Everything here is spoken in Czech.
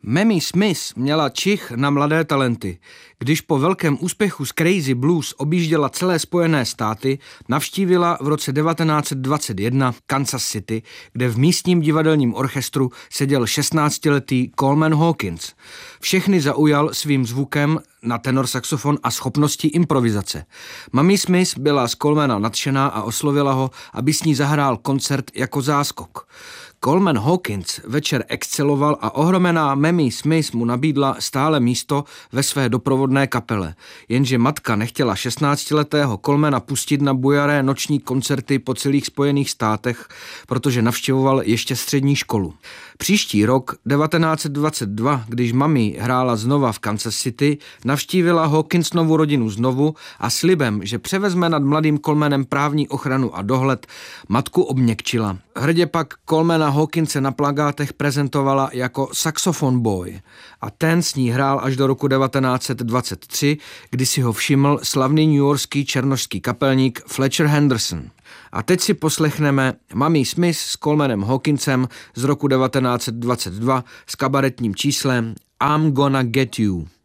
Mamie Smith měla čich na mladé talenty. Když po velkém úspěchu z Crazy Blues objížděla celé Spojené státy, navštívila v roce 1921 Kansas City, kde v místním divadelním orchestru seděl 16letý Coleman Hawkins. Všechny zaujal svým zvukem na tenor saxofon a schopností improvizace. Mamie Smith byla z Colemana nadšená a oslovila ho, aby s ní zahrál koncert jako záskok. Coleman Hawkins večer exceloval a ohromená Mamie Smith mu nabídla stále místo ve své doprovodné kapele. Jenže matka nechtěla 16letého Colemana pustit na bujaré noční koncerty po celých Spojených státech, protože navštěvoval ještě střední školu. Příští rok 1922, když Mamie hrála znova v Kansas City, navštívila Hawkinsovu rodinu znovu a slibem, že převezme nad mladým Colemanem právní ochranu a dohled, matku obměkčila. Hrdě pak Colemana Hawkinse na plakátech prezentovala jako saxophone boy a ten s ní hrál až do roku 1923, kdy si ho všiml slavný newyorský černošský kapelník Fletcher Henderson. A teď si poslechneme Mamie Smith s Colemanem Hawkinsem z roku 1922 s kabaretním číslem I'm Gonna Get You.